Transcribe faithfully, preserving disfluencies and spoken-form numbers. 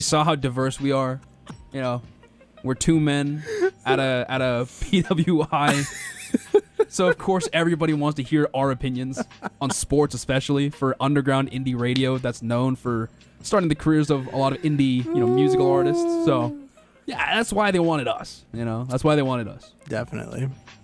saw how diverse we are. You know, we're two men at a at a P W I. So of course everybody wants to hear our opinions on sports, especially for underground indie radio that's known for starting the careers of a lot of indie, you know, musical artists. So yeah, that's why they wanted us. You know, that's why they wanted us. Definitely.